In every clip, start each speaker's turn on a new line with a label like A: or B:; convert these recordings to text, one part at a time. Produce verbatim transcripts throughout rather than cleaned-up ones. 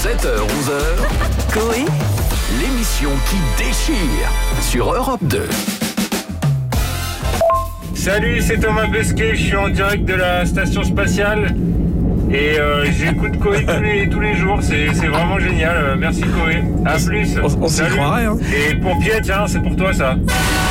A: sept heures onze heures, Coé, l'émission qui déchire sur Europe deux.
B: Salut, c'est Thomas Pesquet, je suis en direct de la station spatiale et euh, j'écoute Coé tous les, tous les jours, c'est, c'est vraiment génial, euh, merci Coé, à plus.
C: On, on s'y croirait, hein.
B: Et pour Pierre, tiens, c'est pour toi ça.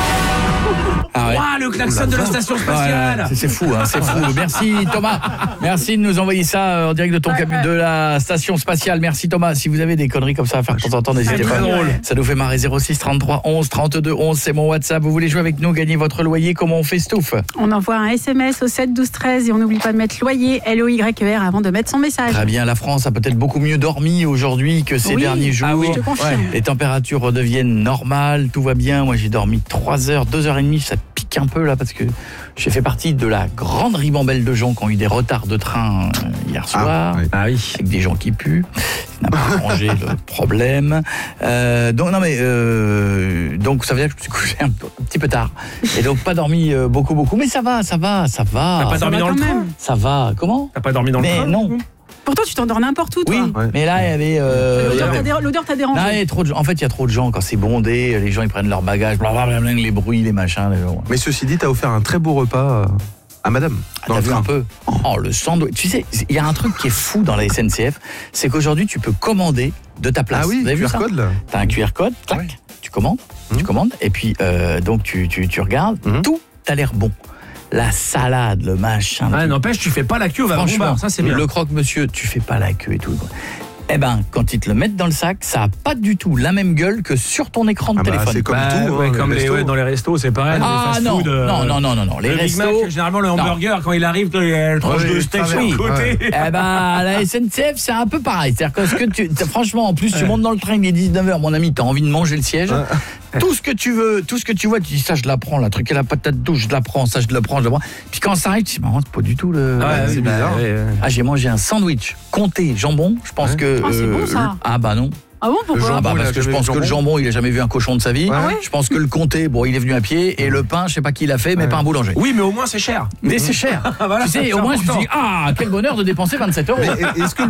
C: Ah ouais.
D: Ouah, le klaxon de la station spatiale.
C: Ouais, c'est, c'est fou, hein, c'est fou. Merci Thomas. Merci de nous envoyer ça euh, en direct de ton cab- de la station spatiale. Merci Thomas. Si vous avez des conneries comme ça à faire de temps en temps, n'hésitez pas.
D: drôle.
C: Ça nous fait marrer. zéro six trente-trois onze trente-deux onze, c'est mon WhatsApp. Vous voulez jouer avec nous, gagner votre loyer? Comment on fait, Stouff?
E: On envoie un S M S au sept douze treize et on n'oublie pas de mettre loyer, L O Y E R, avant de mettre son message.
C: Très bien, la France a peut-être beaucoup mieux dormi aujourd'hui que ces
E: Oui.
C: derniers jours.
E: Ah oui, je te confirme.
C: Les températures redeviennent normales, tout va bien. Moi, j'ai dormi trois heures, deux heures et demie, ça pique un peu là parce que j'ai fait partie de la grande ribambelle de gens qui ont eu des retards de train euh, hier soir.
D: oui. Ah oui.
C: Avec des gens qui puent. Ça n'a pas arrangé le problème. Euh, donc, non mais, euh, donc ça veut dire que je me suis couché un, peu- un petit peu tard. Et donc pas dormi euh, beaucoup, beaucoup. Mais ça va, ça va, ça va.
D: T'as pas
E: Ça
D: dormi
E: va
D: dans le
E: quand
D: train?
E: même.
C: Ça va. Comment?
D: T'as pas dormi dans le
C: Mais
D: train?
C: non.
E: Pourtant, tu t'endors n'importe où, toi.
C: Oui, mais là, il y avait... euh, il y
E: L'odeur,
C: avait-
E: t'a dé- l'odeur t'a dérangé.
C: Non, il y a trop de gens. En fait, il y a trop de gens quand c'est bondé. Les gens, ils prennent leurs bagages, blablabla, les bruits, les machins. Les...
F: Mais ceci dit, t'as offert un très beau repas à madame.
C: Ah,
F: dans
C: t'as
F: le
C: vu
F: train.
C: un peu? Oh, le sandwich. Tu sais, il y a un truc qui est fou dans la S N C F, c'est qu'aujourd'hui, tu peux commander de ta place.
F: Ah oui,
C: Vous avez vu
F: Q R
C: ça?
F: code là.
C: T'as un Q R code, clac,
F: Ouais.
C: tu commandes, tu
F: Mhm.
C: commandes, et puis euh, donc tu, tu, tu regardes,
F: Mhm.
C: tout a l'air bon. La salade, le machin. le
D: Ah,
C: truc.
D: n'empêche, tu fais pas la queue au
C: Franchement,
D: Vagabond. Ça, c'est bien.
C: le croque-monsieur, tu fais pas la queue et tout. Eh ben, quand ils te le mettent dans le sac, ça a pas du tout la même gueule que sur ton écran de
F: Ah bah,
C: téléphone.
F: c'est comme
D: Bah,
F: tout,
D: ouais,
F: hein,
D: comme
F: les
D: les,
F: restos.
D: ouais, dans les restos, c'est pareil. dans les
C: Ah non,
D: fast-food, euh,
C: non, non, non, non, non, les
D: le Big Mac,
C: restos.
D: généralement le hamburger, quand il arrive, il y a une tranche
F: Ouais,
D: de steak sur
F: travers,
D: le côté.
F: ouais.
C: Eh ben, la S N C F, c'est un peu pareil. C'est-à-dire que, ce que tu, t'as- franchement, en plus, tu montes dans le train, il est dix-neuf heures, mon ami, t'as envie de manger le siège. Tout ce que tu veux, tout ce que tu vois, tu dis ça, je la prends, la truc et la patate douce, je la prends, ça, je le prends, je le prends. Puis quand ça arrive, tu dis, marrant, c'est pas du tout le.
D: Ouais,
F: c'est
D: oui, bah,
F: bizarre.
D: ouais, ouais.
C: Ah, j'ai mangé un sandwich comté jambon. Je pense
F: Ouais.
C: que.
E: Ah, c'est bon, ça.
C: le- Ah, bah non.
E: Ah bon, pourquoi?
F: Le
C: Ah, bah
F: jambon, il
C: parce
F: a
C: que je
F: jamais
C: pense
F: vu
C: que
F: le
C: le jambon, il a jamais vu un cochon de sa vie.
F: Ah ouais
C: Je pense que le comté, bon, il est venu à pied. Et le pain, je sais pas qui l'a fait, mais
F: Ouais.
C: pas un boulanger.
D: Oui, mais au moins c'est cher.
C: Mais c'est cher.
D: Voilà,
C: Tu sais,
D: c'est
C: au moins, je me
D: important.
C: suis dit, ah, quel bonheur de dépenser vingt-sept euros.
F: Mais est-ce que